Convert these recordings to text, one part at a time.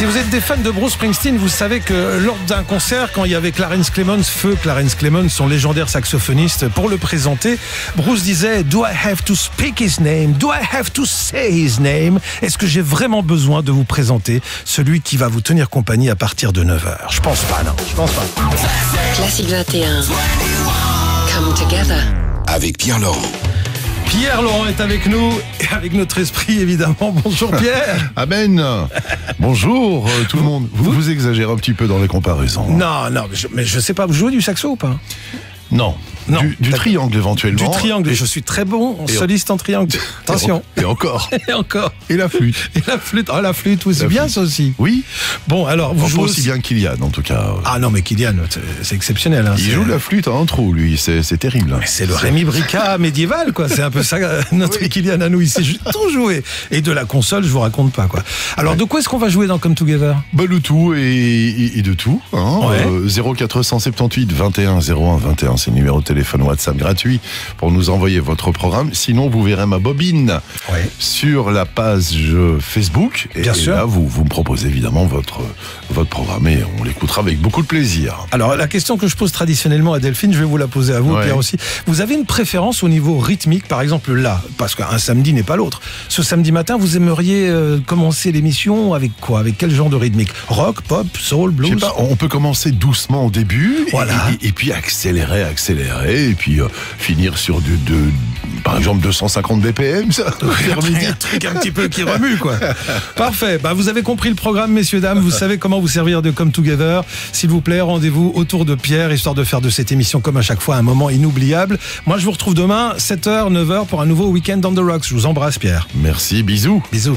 Si vous êtes des fans de Bruce Springsteen, vous savez que lors d'un concert, quand il y avait Clarence Clemons, feu Clarence Clemons, son légendaire saxophoniste, pour le présenter, Bruce disait « Do I have to speak his name? Do I have to say his name? Est-ce que j'ai vraiment besoin de vous présenter celui qui va vous tenir compagnie à partir de 9h ?» Je pense pas, non, je pense pas. Classique 21. Come Together. Avec Pierre Laurent. Pierre Laurent est avec nous, et avec notre esprit évidemment. Bonjour Pierre. Amen. Bonjour tout le monde. Vous exagérez un petit peu dans les comparaisons. Non, mais je sais pas, vous jouez du saxo ou pas? Non. Du triangle éventuellement. Du triangle, je suis très bon soliste en triangle. Attention. Et encore. Et encore. Et la flûte. Et la flûte. Ah, la flûte, oui, c'est bien ça aussi. Oui. Bon, alors, vous jouez aussi bien que Kylian, en tout cas. Ah non, mais Kylian, c'est exceptionnel. Hein, il joue la flûte en trou, lui, c'est terrible. Mais c'est le Rémi Brica médiéval, quoi. C'est un peu ça, notre Kylian à nous. Il sait tout jouer. Et de la console, je vous raconte pas, quoi. Alors, de quoi est-ce qu'on va jouer dans Come Together? De tout et de tout. Hein. Ouais. 0478 21 01 21, c'est le numéro de téléphone WhatsApp gratuit pour nous envoyer votre programme. Sinon, vous verrez ma bobine sur la page Facebook. Bien sûr. Et là, vous me proposez évidemment votre programme et on l'écoutera avec beaucoup de plaisir. Alors, la question que je pose traditionnellement à Delphine, je vais vous la poser à vous, Pierre aussi. Vous avez une préférence au niveau rythmique, par exemple là, parce qu'un samedi n'est pas l'autre. Ce samedi matin, vous aimeriez commencer l'émission avec quoi? Avec quel genre de rythmique? Rock, pop, soul, blues? Je sais pas, on peut commencer doucement au début, voilà. et puis accélérer, et puis finir sur par exemple 250 BPM, ça. Un truc un petit peu qui remue, quoi. Parfait. Vous avez compris le programme, messieurs, dames. Vous savez comment vous servir de Come Together. S'il vous plaît, rendez-vous autour de Pierre, histoire de faire de cette émission, comme à chaque fois, un moment inoubliable. Moi, je vous retrouve demain, 7h, 9h, pour un nouveau Weekend on the Rocks. Je vous embrasse, Pierre. Merci, bisous. Bisous.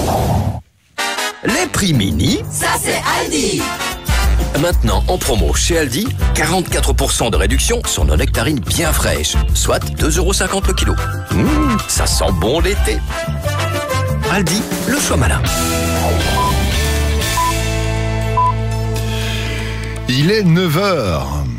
Les prix mini, ça c'est Aldi. Maintenant en promo chez Aldi, 44% de réduction sur nos nectarines bien fraîches, soit 2,50€ le kilo. Ça sent bon l'été. Aldi, le choix malin. Il est 9h.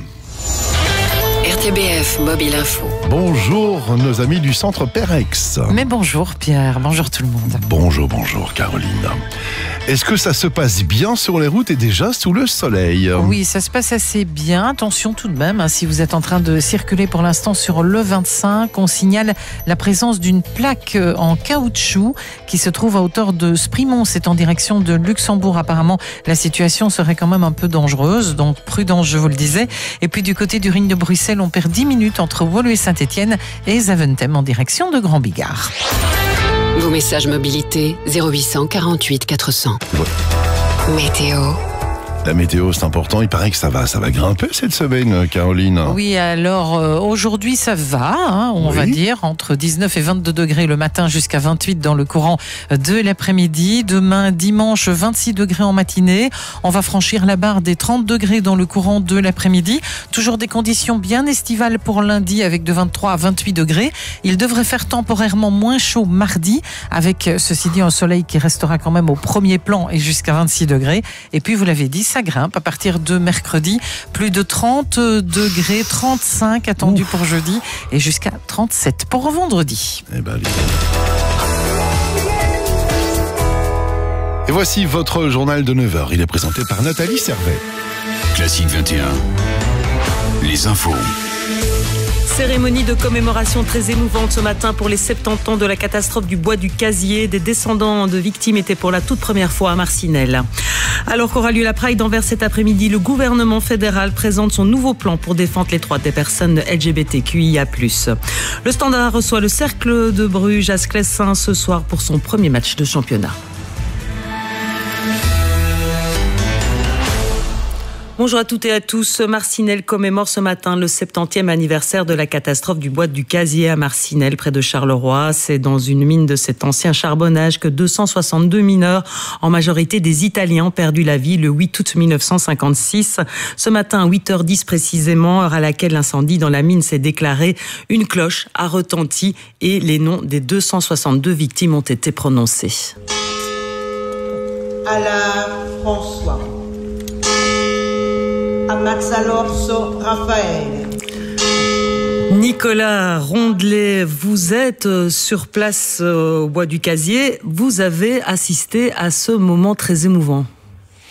RTBF Mobile Info. Bonjour nos amis du centre Perex. Mais bonjour Pierre, bonjour tout le monde. Bonjour Caroline. Est-ce que ça se passe bien sur les routes et déjà sous le soleil? Oui, ça se passe assez bien. Attention tout de même, si vous êtes en train de circuler pour l'instant sur le 25, on signale la présence d'une plaque en caoutchouc qui se trouve à hauteur de Sprimont. C'est en direction de Luxembourg. Apparemment, la situation serait quand même un peu dangereuse, donc prudence, je vous le disais. Et puis du côté du Ring de Bruxelles, on perd 10 minutes entre Woluwe et Saint-Étienne et Zaventem en direction de Grand Bigard. Vos messages mobilité 0800 48 400. Météo. La météo, c'est important. Il paraît que ça va grimper cette semaine, Caroline. Oui, alors aujourd'hui, ça va, on va dire, entre 19 et 22 degrés le matin jusqu'à 28 dans le courant de l'après-midi. Demain, dimanche, 26 degrés en matinée. On va franchir la barre des 30 degrés dans le courant de l'après-midi. Toujours des conditions bien estivales pour lundi avec de 23 à 28 degrés. Il devrait faire temporairement moins chaud mardi avec, ceci dit, un soleil qui restera quand même au premier plan et jusqu'à 26 degrés. Et puis, vous l'avez dit, ça grimpe à partir de mercredi. Plus de 30 degrés, 35 attendus pour jeudi et jusqu'à 37 pour vendredi. Et voici votre journal de 9h. Il est présenté par Nathalie Servet. Classique 21. Les infos. Cérémonie de commémoration très émouvante ce matin pour les 70 ans de la catastrophe du bois du Casier. Des descendants de victimes étaient pour la toute première fois à Marcinelle. Alors qu'aura lieu la Pride d'Anvers cet après-midi, le gouvernement fédéral présente son nouveau plan pour défendre les droits des personnes LGBTQIA+. Le Standard reçoit le Cercle de Bruges à Sclessin ce soir pour son premier match de championnat. Bonjour à toutes et à tous. Marcinelle commémore ce matin le 70e anniversaire de la catastrophe du bois du Casier à Marcinelle, près de Charleroi. C'est dans une mine de cet ancien charbonnage que 262 mineurs, en majorité des Italiens, ont perdu la vie le 8 août 1956. Ce matin, à 8h10 précisément, heure à laquelle l'incendie dans la mine s'est déclaré, une cloche a retenti et les noms des 262 victimes ont été prononcés. Alain François. Amazzalorso Raphaël. Nicolas Rondelet, vous êtes sur place au bois du Casier. Vous avez assisté à ce moment très émouvant.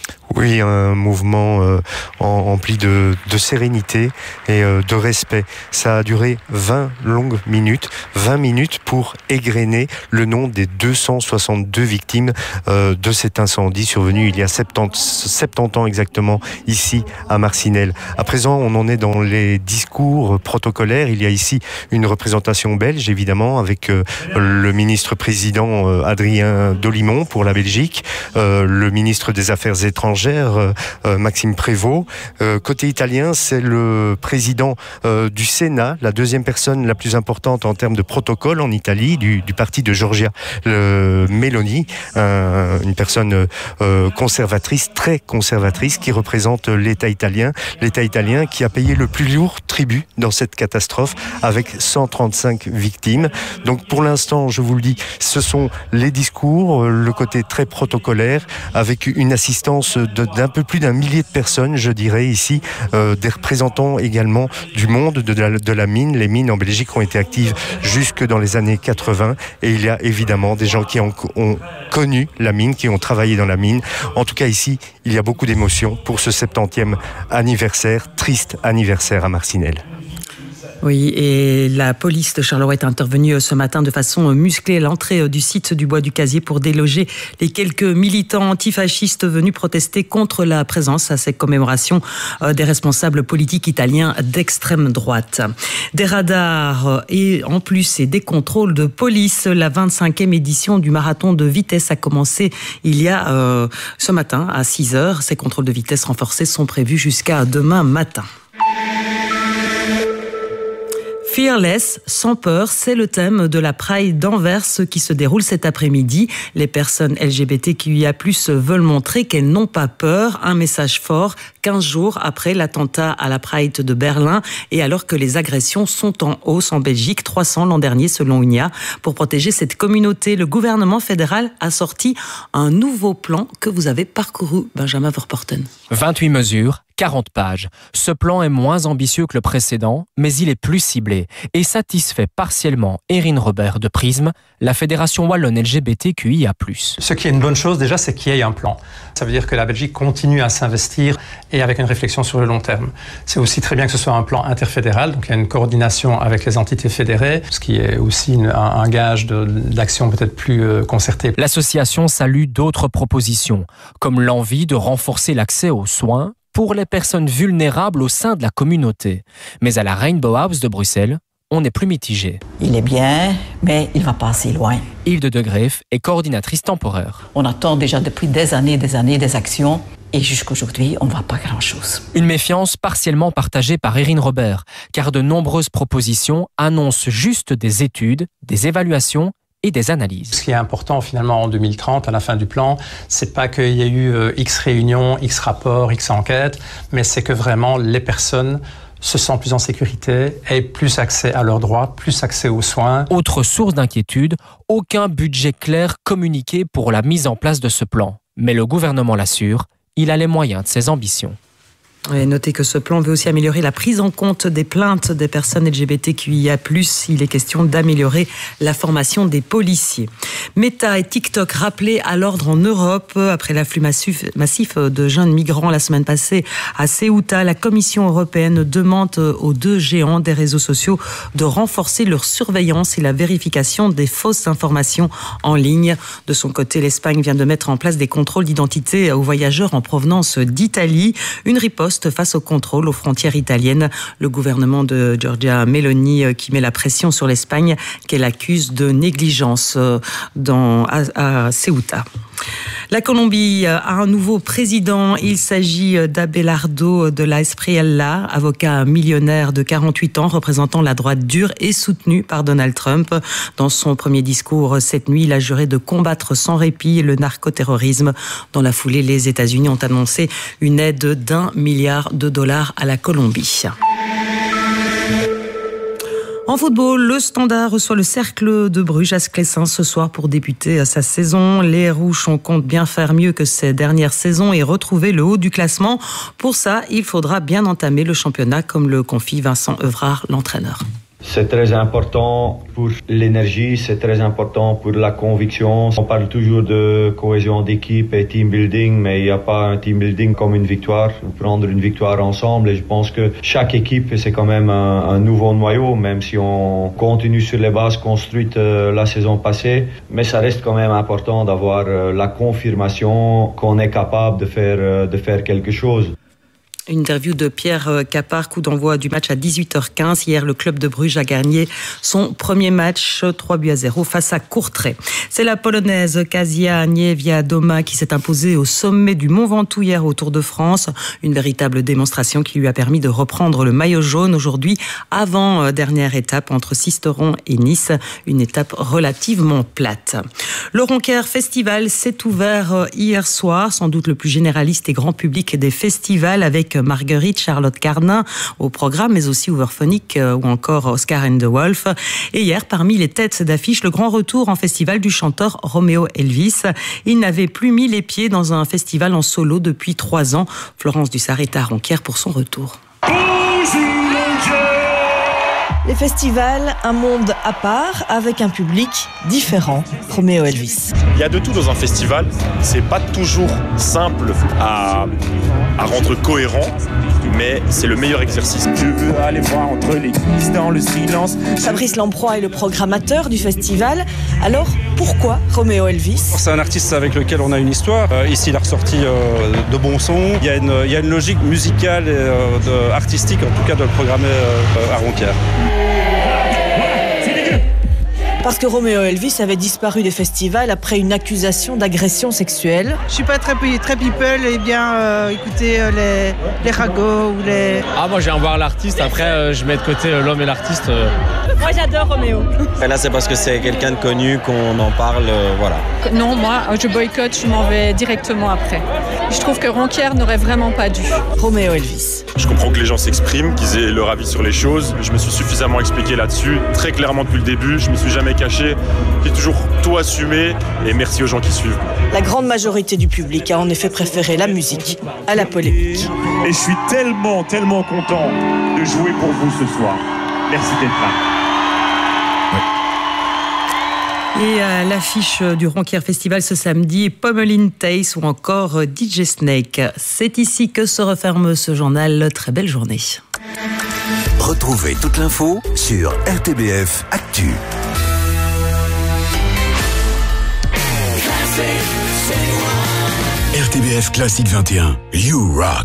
Oui, un mouvement empli de sérénité et de respect. Ça a duré 20 longues minutes, 20 minutes pour égrener le nom des 262 victimes de cet incendie survenu il y a 70 ans exactement ici à Marcinelle. À présent, on en est dans les discours protocolaires. Il y a ici une représentation belge, évidemment, avec le ministre-président Adrien Dolimon pour la Belgique, le ministre des Affaires étrangères Maxime Prévost. Côté italien, c'est le président du Sénat, la deuxième personne la plus importante en termes de protocole en Italie, du parti de Giorgia Meloni, une personne conservatrice, très conservatrice, qui représente l'État italien qui a payé le plus lourd tribut dans cette catastrophe avec 135 victimes. Donc pour l'instant, je vous le dis, ce sont les discours, le côté très protocolaire, avec une assistance d'un peu plus d'un millier de personnes, je dirais ici, des représentants également du monde de la mine. Les mines en Belgique ont été actives jusque dans les années 80 et il y a évidemment des gens qui ont connu la mine, qui ont travaillé dans la mine. En tout cas ici, il y a beaucoup d'émotions pour ce 70e anniversaire, triste anniversaire à Marcinelle. Oui, et la police de Charleroi est intervenue ce matin de façon musclée à l'entrée du site du Bois du Casier pour déloger les quelques militants antifascistes venus protester contre la présence à ces commémorations des responsables politiques italiens d'extrême droite. Des radars et en plus des contrôles de police. La 25e édition du marathon de vitesse a commencé il y a ce matin à 6h. Ces contrôles de vitesse renforcés sont prévus jusqu'à demain matin. Fearless, sans peur, c'est le thème de la Pride d'Anvers qui se déroule cet après-midi. Les personnes LGBTQIA+ veulent montrer qu'elles n'ont pas peur. Un message fort 15 jours après l'attentat à la Pride de Berlin et alors que les agressions sont en hausse en Belgique, 300 l'an dernier selon UNIA. Pour protéger cette communauté, le gouvernement fédéral a sorti un nouveau plan que vous avez parcouru, Benjamin Verporten. 28 mesures. 40 pages. Ce plan est moins ambitieux que le précédent, mais il est plus ciblé et satisfait partiellement Erin Robert de Prism, la fédération wallonne LGBTQIA+. Ce qui est une bonne chose déjà, c'est qu'il y ait un plan. Ça veut dire que la Belgique continue à s'investir et avec une réflexion sur le long terme. C'est aussi très bien que ce soit un plan interfédéral, donc il y a une coordination avec les entités fédérées, ce qui est aussi un gage d'action peut-être plus concertée. L'association salue d'autres propositions, comme l'envie de renforcer l'accès aux soins pour les personnes vulnérables au sein de la communauté. Mais à la Rainbow House de Bruxelles, on est plus mitigé. Il est bien, mais il ne va pas assez loin. Yves de Greef est coordinatrice temporaire. On attend déjà depuis des années des actions et jusqu'aujourd'hui, on ne voit pas grand-chose. Une méfiance partiellement partagée par Erin Robert, car de nombreuses propositions annoncent juste des études, des évaluations et des analyses. Ce qui est important finalement en 2030, à la fin du plan, c'est pas qu'il y ait eu X réunions, X rapports, X enquêtes, mais c'est que vraiment les personnes se sentent plus en sécurité, aient plus accès à leurs droits, plus accès aux soins. Autre source d'inquiétude, aucun budget clair communiqué pour la mise en place de ce plan. Mais le gouvernement l'assure, il a les moyens de ses ambitions. Et notez que ce plan veut aussi améliorer la prise en compte des plaintes des personnes LGBTQIA+. Il est question d'améliorer la formation des policiers. Meta et TikTok rappelés à l'ordre en Europe après l'afflux massif de jeunes migrants la semaine passée à Ceuta. La Commission européenne demande aux deux géants des réseaux sociaux de renforcer leur surveillance et la vérification des fausses informations en ligne. De son côté, l'Espagne vient de mettre en place des contrôles d'identité aux voyageurs en provenance d'Italie. Une riposte face au contrôle aux frontières italiennes. Le gouvernement de Giorgia Meloni qui met la pression sur l'Espagne qu'elle accuse de négligence à Ceuta. La Colombie a un nouveau président. Il s'agit d'Abelardo de la Espriella, avocat millionnaire de 48 ans, représentant la droite dure et soutenu par Donald Trump. Dans son premier discours cette nuit, il a juré de combattre sans répit le narcoterrorisme. Dans la foulée, les États-Unis ont annoncé une aide d'$1 milliard à la Colombie. En football, le Standard reçoit le Cercle de Bruges à Sclessin ce soir pour débuter sa saison. Les Rouges comptent bien faire mieux que ces dernières saisons et retrouver le haut du classement. Pour ça, il faudra bien entamer le championnat, comme le confie Vincent Evrard, l'entraîneur. C'est très important pour l'énergie, c'est très important pour la conviction. On parle toujours de cohésion d'équipe et team building, mais il n'y a pas un team building comme une victoire. Prendre une victoire ensemble, et je pense que chaque équipe, c'est quand même un nouveau noyau, même si on continue sur les bases construites la saison passée. Mais ça reste quand même important d'avoir la confirmation qu'on est capable de faire quelque chose. Une interview de Pierre Capard, coup d'envoi du match à 18h15. Hier, le club de Bruges a gagné son premier match 3-0 face à Courtrai. C'est la Polonaise Kasia Niewiadoma qui s'est imposée au sommet du Mont Ventoux hier au Tour de France. Une véritable démonstration qui lui a permis de reprendre le maillot jaune aujourd'hui, avant dernière étape entre Sisteron et Nice. Une étape relativement plate. Le Ronker Festival s'est ouvert hier soir, sans doute le plus généraliste et grand public des festivals, avec Marguerite, Charlotte Cardin au programme, mais aussi Overphonic ou encore Oscar and the Wolf. Et hier, parmi les têtes d'affiche, le grand retour en festival du chanteur Romeo Elvis. Il n'avait plus mis les pieds dans un festival en solo depuis 3 ans. Florence Dussart est à Ronquière pour son retour. Les festivals, un monde à part, avec un public différent. Romeo Elvis. Il y a de tout dans un festival. C'est pas toujours simple à rendre cohérent, mais c'est le meilleur exercice. Je veux aller voir entre les cuisses dans le silence. Fabrice Lamproie est le programmateur du festival. Alors, pourquoi Romeo Elvis ? C'est un artiste avec lequel on a une histoire. Ici, il a ressorti de bons sons. Il y a une logique musicale et artistique, en tout cas, de le programmer à Ronquière. Parce que Romeo Elvis avait disparu des festivals après une accusation d'agression sexuelle. Je suis pas très people et bien écouter les ragots ou les... Ah, moi j'aime voir l'artiste, après je mets de côté l'homme et l'artiste. Moi j'adore Romeo. Et là c'est parce que c'est quelqu'un de connu qu'on en parle, voilà. Non, moi je boycotte, je m'en vais directement après. Je trouve que Ronquière n'aurait vraiment pas dû. Romeo Elvis. Je comprends que les gens s'expriment, qu'ils aient leur avis sur les choses. Je me suis suffisamment expliqué là-dessus, très clairement depuis le début. Je me suis jamais caché. J'ai toujours tout assumé et merci aux gens qui suivent. La grande majorité du public a en effet préféré la musique à la polémique. Et je suis tellement content de jouer pour vous ce soir. Merci d'être là. Et à l'affiche du Ronquière Festival ce samedi, Pommeline Tace ou encore DJ Snake. C'est ici que se referme ce journal. Très belle journée. Retrouvez toute l'info sur RTBF Actu. RTBF Classique 21, You Rock.